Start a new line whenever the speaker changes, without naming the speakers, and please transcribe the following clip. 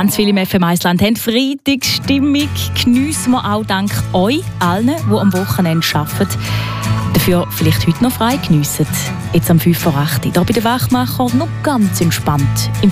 Ganz viele im FM1-Land haben Freitagsstimmung. Geniessen wir auch dank euch allen, die am Wochenende arbeiten. Dafür vielleicht heute noch frei geniessen. Jetzt am 5 vor 8 Uhr. Hier bei den Wachmachern noch ganz entspannt im